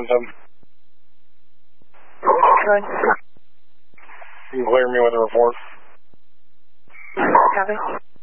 777. Good. You can clear me with a report. Copy.